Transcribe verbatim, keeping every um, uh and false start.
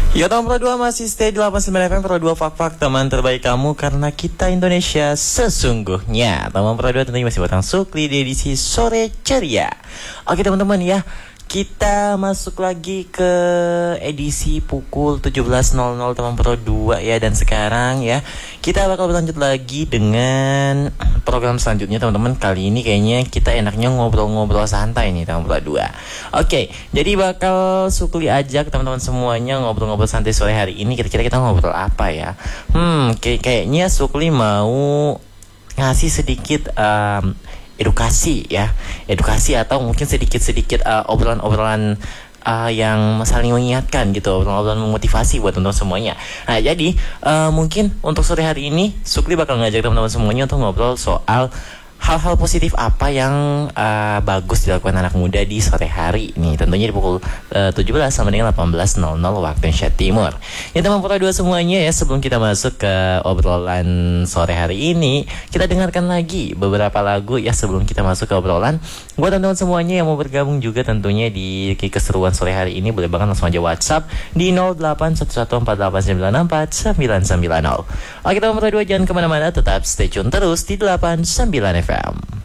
Ya teman Pro dua masih stay di delapan puluh sembilan F M Pro dua Fak-Fak, teman terbaik kamu karena kita Indonesia sesungguhnya. Teman Pro dua tentunya masih batang Sukli di edisi sore ceria. Oke teman-teman ya, kita masuk lagi ke edisi pukul tujuh belas nol nol teman Pro dua ya. Dan sekarang ya, kita bakal berlanjut lagi dengan program selanjutnya teman-teman. Kali ini kayaknya kita enaknya ngobrol-ngobrol santai nih teman Pro dua. Oke, jadi bakal Sukli ajak teman-teman semuanya ngobrol-ngobrol santai sore hari ini. Kira-kira kita ngobrol apa ya? Hmm, kayak kayaknya Sukli mau ngasih sedikit um, edukasi ya, edukasi atau mungkin sedikit-sedikit uh, obrolan-obrolan uh, yang saling mengingatkan gitu, obrolan-obrolan memotivasi buat teman-teman semuanya. Nah jadi uh, mungkin untuk sore hari ini Sukli bakal ngajak teman-teman semuanya untuk ngobrol soal hal-hal positif apa yang uh, bagus dilakukan anak muda di sore hari ini. Tentunya di pukul uh, tujuh belas sampai dengan delapan belas nol nol waktu Indonesia Timur. Ya teman Pro dua semuanya ya, sebelum kita masuk ke obrolan sore hari ini, kita dengarkan lagi beberapa lagu ya sebelum kita masuk ke obrolan. Buat teman-teman semuanya yang mau bergabung juga tentunya di keseruan sore hari ini, boleh banget langsung aja WhatsApp di nol delapan satu satu empat delapan sembilan empat sembilan sembilan nol. Oke teman Pro dua, jangan kemana-mana, tetap stay tune terus di delapan puluh sembilan F M.